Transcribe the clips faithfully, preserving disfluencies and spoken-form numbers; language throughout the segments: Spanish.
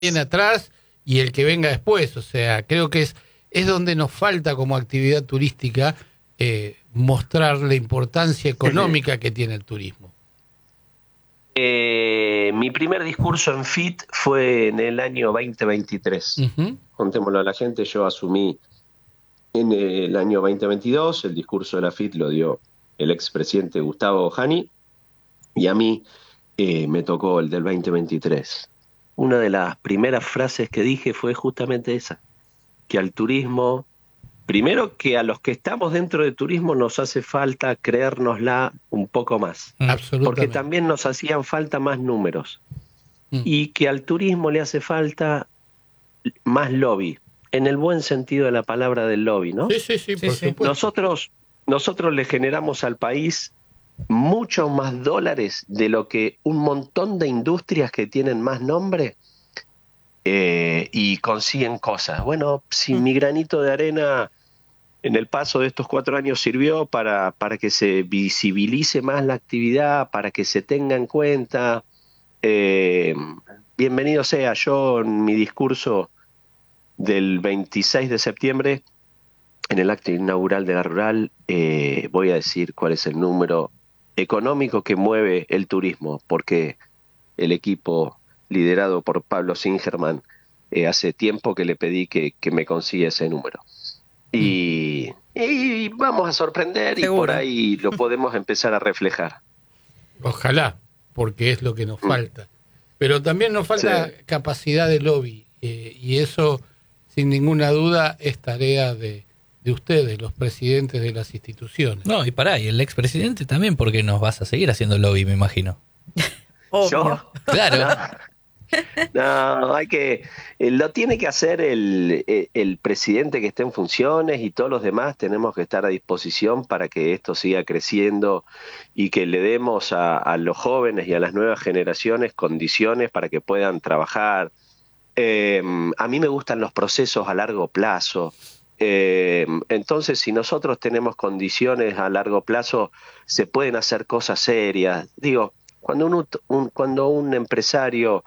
viene atrás y el que venga después. O sea, creo que es, es donde nos falta como actividad turística eh, mostrar la importancia económica que tiene el turismo. Eh, mi primer discurso en F I T fue en el año veinte veintitrés. Uh-huh. Contémoslo a la gente, yo asumí en el año veinte veintidós, el discurso de la F I T lo dio el expresidente Gustavo Jani, y a mí eh, me tocó el del veinte veintitrés. Una de las primeras frases que dije fue justamente esa, que al turismo, primero que a los que estamos dentro del turismo nos hace falta creérnosla un poco más. Absolutamente. Porque también nos hacían falta más números. Mm. Y que al turismo le hace falta más lobby, en el buen sentido de la palabra del lobby, ¿no? Sí, sí, sí, por sí, supuesto. Nosotros, nosotros le generamos al país mucho más dólares de lo que un montón de industrias que tienen más nombre eh, y consiguen cosas. Bueno, si mm. mi granito de arena en el paso de estos cuatro años sirvió para, para que se visibilice más la actividad, para que se tenga en cuenta, eh, bienvenido sea. Yo en mi discurso del veintiséis de septiembre, en el acto inaugural de la Rural, eh, voy a decir cuál es el número económico que mueve el turismo, porque el equipo liderado por Pablo Singerman, eh, hace tiempo que le pedí que, que me consiga ese número. Y, y vamos a sorprender. ¿Seguro? Y por ahí lo podemos empezar a reflejar. Ojalá, porque es lo que nos falta. Pero también nos falta sí. capacidad de lobby, eh, y eso, sin ninguna duda, es tarea de, de ustedes, los presidentes de las instituciones. No, y pará, y el expresidente también, porque nos vas a seguir haciendo lobby, me imagino. ¿Yo? Claro. No, no, hay que, eh, lo tiene que hacer el, el, el presidente que esté en funciones, y todos los demás tenemos que estar a disposición para que esto siga creciendo y que le demos a, a los jóvenes y a las nuevas generaciones condiciones para que puedan trabajar. Eh, a mí me gustan los procesos a largo plazo. Eh, entonces, si nosotros tenemos condiciones a largo plazo, se pueden hacer cosas serias. Digo, cuando un, un, cuando un empresario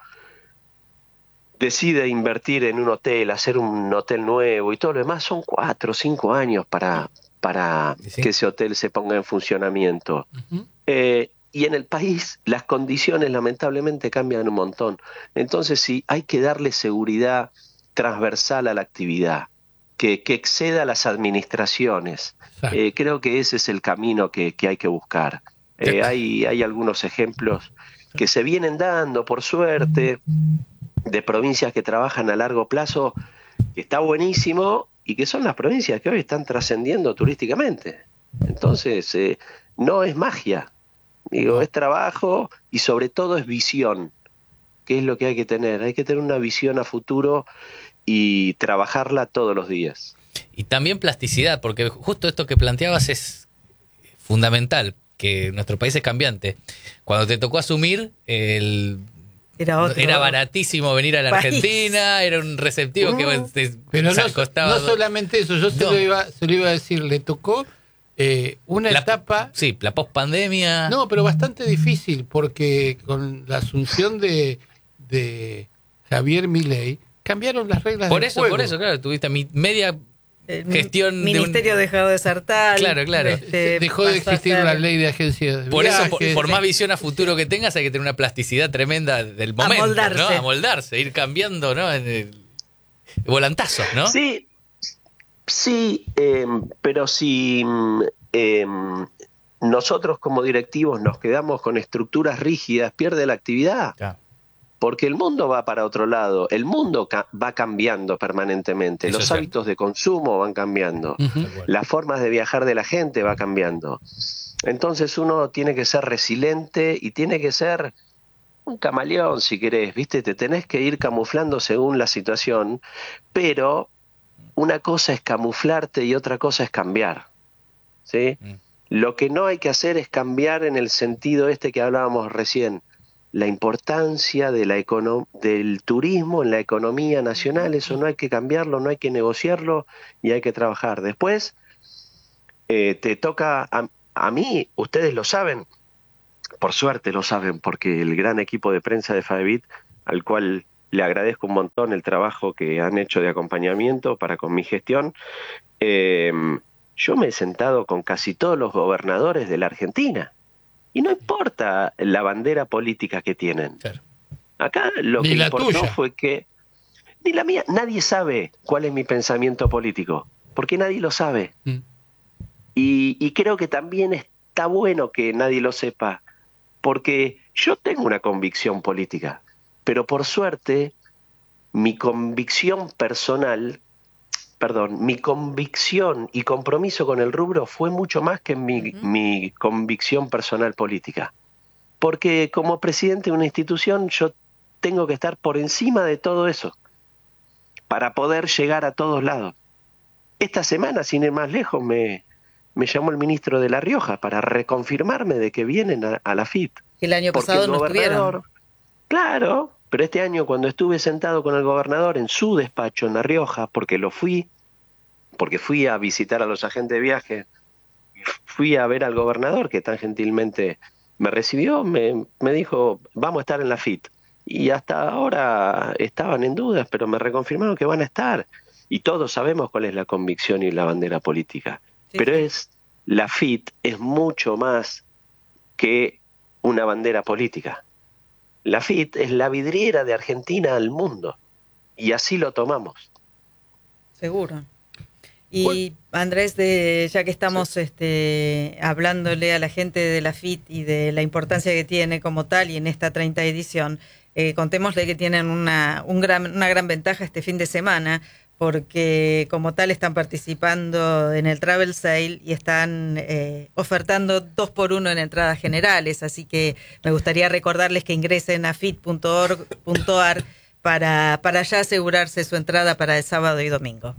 decide invertir en un hotel, hacer un hotel nuevo y todo lo demás, son cuatro o cinco años para, para ¿sí? que ese hotel se ponga en funcionamiento. Uh-huh. Eh, y en el país las condiciones lamentablemente cambian un montón. Entonces sí, hay que darle seguridad transversal a la actividad, que, que exceda las administraciones. Eh, creo que ese es el camino que, que hay que buscar. Eh, hay, hay algunos ejemplos que se vienen dando, por suerte, de provincias que trabajan a largo plazo, que está buenísimo, y que son las provincias que hoy están trascendiendo turísticamente. Entonces, eh, no es magia, digo, es trabajo y sobre todo es visión, que es lo que hay que tener. Hay que tener una visión a futuro y trabajarla todos los días. Y también plasticidad, porque justo esto que planteabas es fundamental, que nuestro país es cambiante. Cuando te tocó asumir, el... Era, otro, era baratísimo venir a la país. Argentina, era un receptivo uh, que te, pero o sea, no, costaba... no solamente eso, yo se, no. lo iba, se lo iba a decir, le tocó eh, una la, etapa... Sí, la pospandemia... No, pero bastante difícil, porque con la asunción de, de Javier Milei, cambiaron las reglas por del eso, juego. Por eso, claro, tuviste mi media... El gestión ministerio de un... dejó de ser tal. Claro, claro. Este, dejó de existir la ley de agencias de Por viajes. eso, por, por más visión a futuro que tengas, hay que tener una plasticidad tremenda del momento, Amoldarse. ¿no? Amoldarse, ir cambiando, ¿no? En el volantazo, ¿no? Sí, sí, eh, pero si eh, nosotros como directivos nos quedamos con estructuras rígidas, pierde la actividad. Claro. Porque el mundo va para otro lado, el mundo ca- va cambiando permanentemente, Eso los hábitos de consumo van cambiando, uh-huh. las formas de viajar de la gente va cambiando. Entonces uno tiene que ser resiliente y tiene que ser un camaleón, si querés, ¿viste? Te tenés que ir camuflando según la situación, pero una cosa es camuflarte y otra cosa es cambiar, ¿sí? Uh-huh. Lo que no hay que hacer es cambiar en el sentido este que hablábamos recién, la importancia de la econo- del turismo en la economía nacional. Eso no hay que cambiarlo, no hay que negociarlo y hay que trabajar. Después, eh, te toca, a, a mí, ustedes lo saben, por suerte lo saben, porque el gran equipo de prensa de FADEBIT, al cual le agradezco un montón el trabajo que han hecho de acompañamiento para con mi gestión. Eh, yo me he sentado con casi todos los gobernadores de la Argentina y no importa la bandera política que tienen. Claro. Acá lo ni que la importó tuya. Fue que ni la mía, nadie sabe cuál es mi pensamiento político, porque nadie lo sabe. Mm. Y, y creo que también está bueno que nadie lo sepa, porque yo tengo una convicción política, pero por suerte mi convicción personal, perdón, mi convicción y compromiso con el rubro fue mucho más que mi, uh-huh. mi convicción personal política. Porque como presidente de una institución yo tengo que estar por encima de todo eso para poder llegar a todos lados. Esta semana, sin ir más lejos, me, me llamó el ministro de La Rioja para reconfirmarme de que vienen a, a la F I T. El año pasado no estuvieron. Claro, pero este año cuando estuve sentado con el gobernador en su despacho en La Rioja, porque lo fui, porque fui a visitar a los agentes de viaje, fui a ver al gobernador que tan gentilmente me recibió, me, me dijo, vamos a estar en la F I T. Y hasta ahora estaban en dudas, pero me reconfirmaron que van a estar. Y todos sabemos cuál es la convicción y la bandera política. Sí, pero sí. es la F I T es mucho más que una bandera política. La F I T es la vidriera de Argentina al mundo. Y así lo tomamos. Seguro. Y bueno, Andrés, de, ya que estamos sí. este, hablándole a la gente de la F I T y de la importancia que tiene como tal y en esta treinta edición, eh, contémosle que tienen una, un gran, una gran ventaja este fin de semana, porque como tal están participando en el Travel Sale y están eh, ofertando dos por uno en entradas generales, así que me gustaría recordarles que ingresen a fit punto org punto a r para, para ya asegurarse su entrada para el sábado y domingo.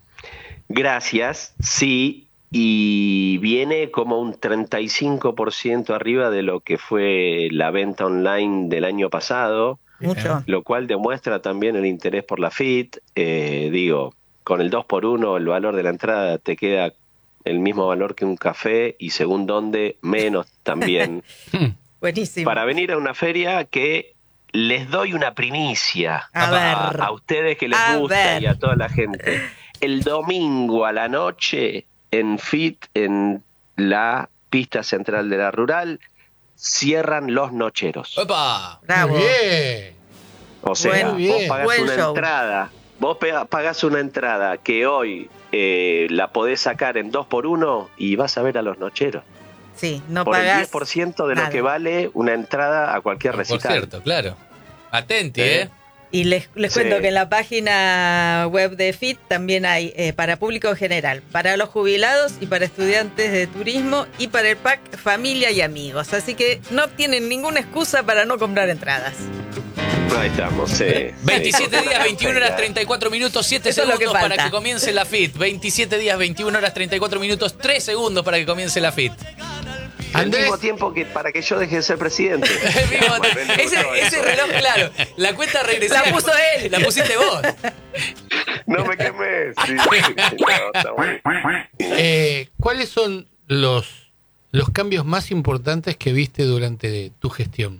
Gracias, sí, y viene como un treinta y cinco por ciento arriba de lo que fue la venta online del año pasado. Mucho. Lo cual demuestra también el interés por la F I T. Eh, digo, con el dos por uno el valor de la entrada te queda el mismo valor que un café y según dónde, menos también. Buenísimo. Para venir a una feria que les doy una primicia a, a, ver. a ustedes que les a gusta ver. y a toda la gente. El domingo a la noche en F I T, en la pista central de la Rural, cierran los nocheros. ¡Opa! ¡Bravo! Bien. O sea, Buen, vos pagás Buen una show. entrada, vos pagás una entrada que hoy eh, la podés sacar en dos por uno y vas a ver a los nocheros. Sí, no por pagás el diez por ciento de nada. Lo que vale una entrada a cualquier Por recital. cierto, claro. Atenti, ¿eh? ¿eh? Y les, les sí. cuento que en la página web de F I T también hay eh, para público general, para los jubilados y para estudiantes de turismo y para el pack familia y amigos. Así que no tienen ninguna excusa para no comprar entradas. Ahí estamos, sí. veintisiete sí. días, veintiuna horas, treinta y cuatro minutos, siete Eso es lo segundos que para falta. que comience la F I T. veintisiete días, veintiuna horas, treinta y cuatro minutos, tres segundos para que comience la F I T. Al Andrés. mismo tiempo que para que yo deje de ser presidente. El mismo Bueno, él ese, usó ese eso. reloj, claro. La cuenta regresiva. La puso él. La pusiste vos. No me quemé. Sí, no, está bueno. Eh, ¿Cuáles son los, los cambios más importantes que viste durante tu gestión?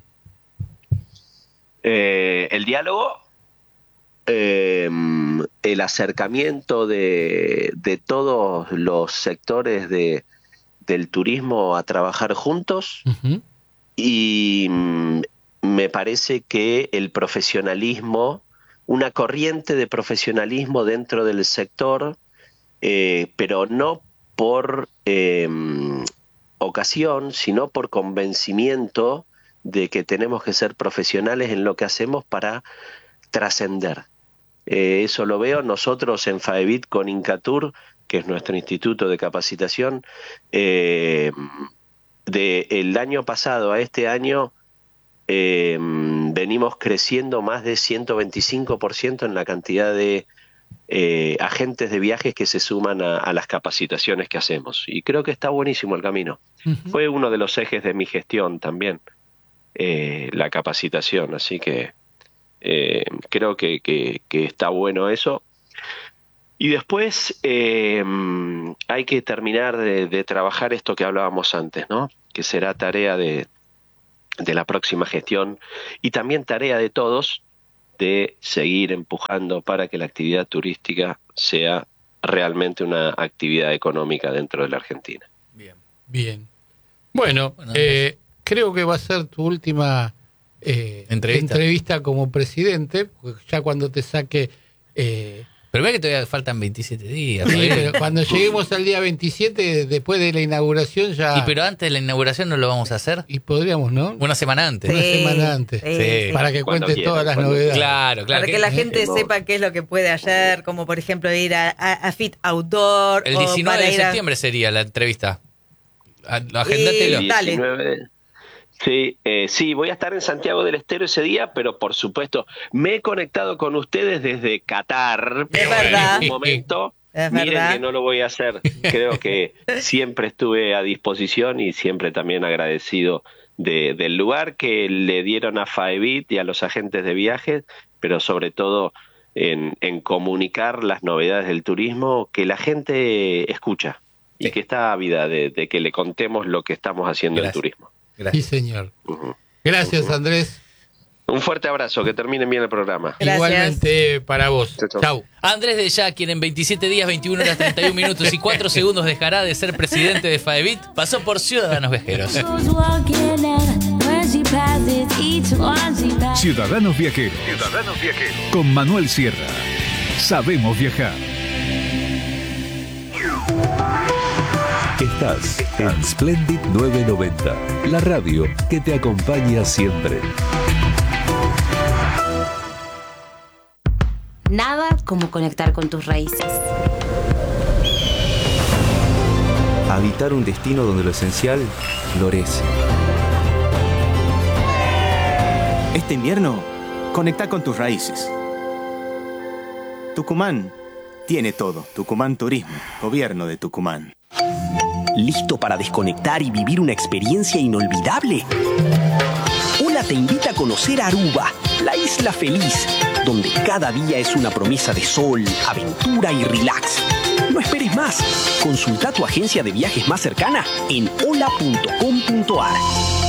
Eh, el diálogo, eh, el acercamiento de, de todos los sectores de, del turismo a trabajar juntos. Uh-huh. Y mm, me parece que el profesionalismo, una corriente de profesionalismo dentro del sector, eh, pero no por eh, ocasión, sino por convencimiento de que tenemos que ser profesionales en lo que hacemos para trascender. Eh, eso lo veo nosotros en FAEBIT con Incatur, que es nuestro instituto de capacitación. Eh, de el año pasado a este año eh, venimos creciendo más de ciento veinticinco por ciento en la cantidad de eh, agentes de viajes que se suman a, a las capacitaciones que hacemos. Y creo que está buenísimo el camino. Uh-huh. Fue uno de los ejes de mi gestión también. Eh, la capacitación, así que eh, creo que, que, que está bueno eso. Y después eh, hay que terminar de, de trabajar esto que hablábamos antes, ¿no? Que será tarea de, de la próxima gestión y también tarea de todos, de seguir empujando para que la actividad turística sea realmente una actividad económica dentro de la Argentina. Bien. Bien. Bueno, bueno eh, creo que va a ser tu última eh, ¿Entrevista? entrevista como presidente, ya cuando te saque... Eh, Pero ve que todavía faltan veintisiete días. Sí, pero cuando lleguemos al día veintisiete, después de la inauguración ya... Y pero antes de la inauguración no lo vamos a hacer. Y podríamos, ¿no? Una semana antes. Sí, Una semana antes. Sí, sí. Para que cuente quiera, todas las novedades. Claro, claro. Para que, que la gente que sepa qué es lo que puede hacer, como por ejemplo ir a, a, a Fit Outdoor. El diecinueve de septiembre a... sería la entrevista. Agéndatelo. El diecinueve... Sí, eh, sí, voy a estar en Santiago del Estero ese día, pero por supuesto me he conectado con ustedes desde Qatar. Es verdad. En un momento, es miren verdad. que no lo voy a hacer. Creo que siempre estuve a disposición y siempre también agradecido de, del lugar que le dieron a Faebit y a los agentes de viajes, pero sobre todo en, en comunicar las novedades del turismo que la gente escucha y sí. que está ávida de, de que le contemos lo que estamos haciendo en turismo. Gracias. Sí, señor. Uh-huh. Gracias, uh-huh. Andrés. Un fuerte abrazo, que terminen bien el programa. Gracias. Igualmente para vos. Chau, chau. Andrés de Ya, quien en veintisiete días, veintiuna horas, treinta y un minutos y cuatro segundos dejará de ser presidente de Faebit, pasó por Ciudadanos Viajeros. Ciudadanos Viajeros. Ciudadanos Viajeros. Con Manuel Sierra. Sabemos viajar. Estás en Splendid novecientos noventa, la radio que te acompaña siempre. Nada como conectar con tus raíces. Habitar un destino donde lo esencial florece. Este invierno, conecta con tus raíces. Tucumán tiene todo. Tucumán Turismo, Gobierno de Tucumán. ¿Listo para desconectar y vivir una experiencia inolvidable? Ola te invita a conocer Aruba, la isla feliz, donde cada día es una promesa de sol, aventura y relax. No esperes más. Consulta tu agencia de viajes más cercana en hola punto com punto ar.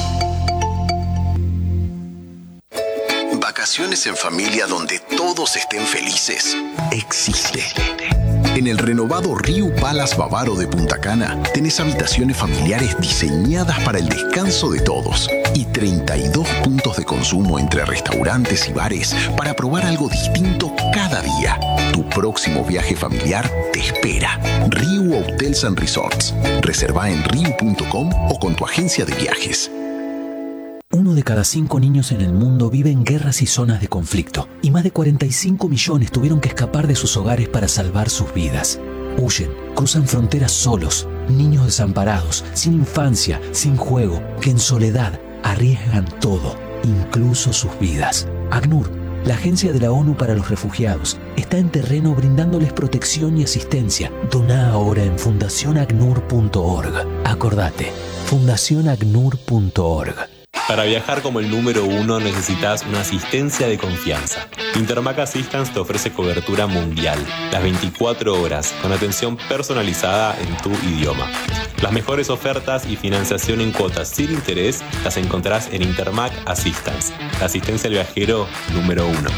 Vacaciones en familia donde todos estén felices. Existe. En el renovado Riu Palace Bavaro de Punta Cana tenés habitaciones familiares diseñadas para el descanso de todos y treinta y dos puntos de consumo entre restaurantes y bares para probar algo distinto cada día. Tu próximo viaje familiar te espera. Riu Hotels and Resorts. Reserva en riu punto com o con tu agencia de viajes. Uno de cada cinco niños en el mundo vive en guerras y zonas de conflicto, y más de cuarenta y cinco millones tuvieron que escapar de sus hogares para salvar sus vidas. Huyen, cruzan fronteras solos, niños desamparados, sin infancia, sin juego, que en soledad arriesgan todo, incluso sus vidas. ACNUR, la Agencia de la ONU para los Refugiados, está en terreno brindándoles protección y asistencia. Doná ahora en fundación acnur punto org. Acordate, fundación acnur punto org. Para viajar como el número uno necesitas una asistencia de confianza. Intermac Assistance te ofrece cobertura mundial, las veinticuatro horas, con atención personalizada en tu idioma. Las mejores ofertas y financiación en cuotas sin interés las encontrarás en Intermac Assistance, la asistencia al viajero número uno.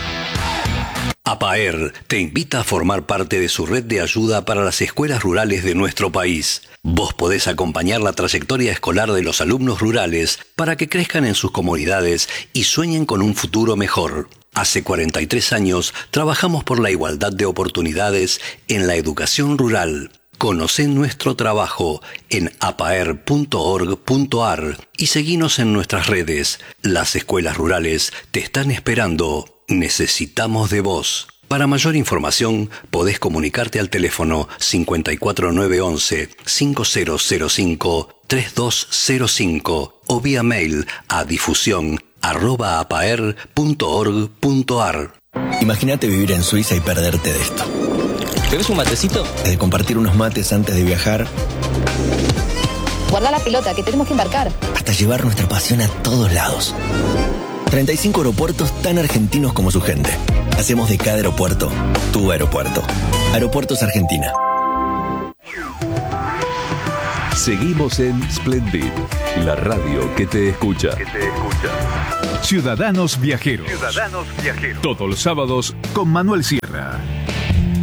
APAER te invita a formar parte de su red de ayuda para las escuelas rurales de nuestro país. Vos podés acompañar la trayectoria escolar de los alumnos rurales para que crezcan en sus comunidades y sueñen con un futuro mejor. Hace cuarenta y tres años trabajamos por la igualdad de oportunidades en la educación rural. Conocé nuestro trabajo en apaer punto org punto ar y seguinos en nuestras redes. Las escuelas rurales te están esperando. Necesitamos de vos. Para mayor información, podés comunicarte al teléfono cinco cuatro nueve once cinco cero cero cinco tres dos cero cinco o vía mail a difusión arroba apaer punto org punto ar. Imagínate vivir en Suiza y perderte de esto. ¿Bebes un matecito? De compartir unos mates antes de viajar. Guarda la pelota, que tenemos que embarcar. Hasta llevar nuestra pasión a todos lados. treinta y cinco aeropuertos tan argentinos como su gente. Hacemos de cada aeropuerto tu aeropuerto. Aeropuertos Argentina. Seguimos en Splendid, la radio que te escucha. Que te escucha. Ciudadanos Viajeros. Ciudadanos Viajeros. Todos los sábados con Manuel Sierra.